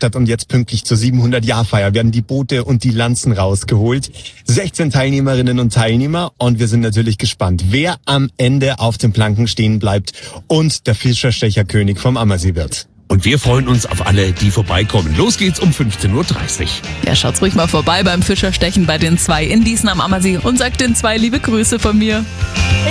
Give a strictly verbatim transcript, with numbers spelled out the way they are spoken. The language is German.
statt und jetzt pünktlich zur siebenhundert-Jahr-Feier werden die Boote und die Lanzen rausgeholt. sechzehn Teilnehmerinnen und Teilnehmer und wir sind natürlich gespannt, wer am Ende auf den Planken stehen bleibt und der Fischerstecherkönig vom Ammersee wird. Und wir freuen uns auf alle, die vorbeikommen. Los geht's um fünfzehn Uhr dreißig. Ja, schaut's ruhig mal vorbei beim Fischerstechen bei den zwei in Diesen am Ammersee und sagt den zwei liebe Grüße von mir.